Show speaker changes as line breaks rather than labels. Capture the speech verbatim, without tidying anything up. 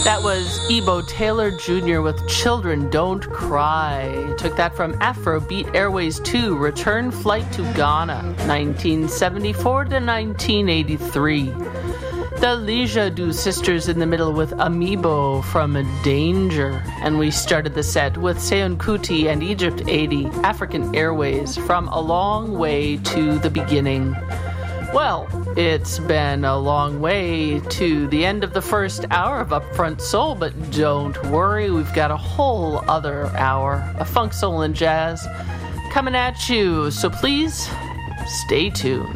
That was Ebo Taylor Junior with Children Don't Cry. Took that from Afrobeat Airways two, Return Flight to Ghana, nineteen seventy-four to nineteen eighty-three. The Lejadu Sisters in the middle with Amiibo from Danger. And we started the set with Seun Kuti and Egypt eighty, African Airways, from A Long Way to the Beginning. Well, it's been a long way to the end of the first hour of Upfront Soul, but don't worry, we've got a whole other hour of funk, soul, and jazz coming at you, so please stay tuned.